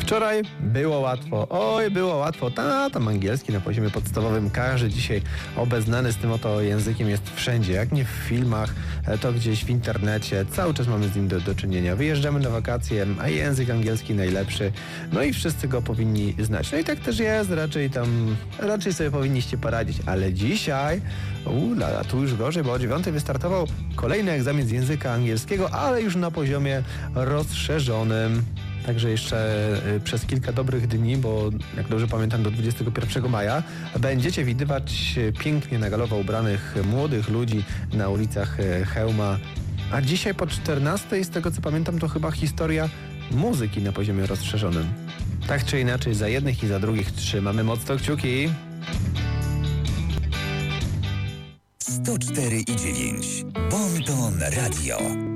Wczoraj było łatwo, było łatwo. Tam angielski na poziomie podstawowym. Każdy dzisiaj obeznany z tym oto językiem jest wszędzie. Jak nie w filmach, to gdzieś w internecie. Cały czas mamy z nim do czynienia. Wyjeżdżamy na wakacje, a język angielski najlepszy. No i wszyscy go powinni znać. No i tak też jest. Raczej sobie powinniście poradzić. Ale dzisiaj, tu już gorzej, bo o 9:00 wystartował kolejny egzamin z języka angielskiego, ale już na poziomie rozszerzonym. Także jeszcze przez kilka dobrych dni, bo jak dobrze pamiętam do 21 maja, będziecie widywać pięknie na galowo ubranych młodych ludzi na ulicach Chełma. A dzisiaj po 14:00, z tego co pamiętam, to chyba historia muzyki na poziomie rozszerzonym. Tak czy inaczej, za jednych i za drugich trzymamy mocno kciuki. 104,9 Bon Ton Radio.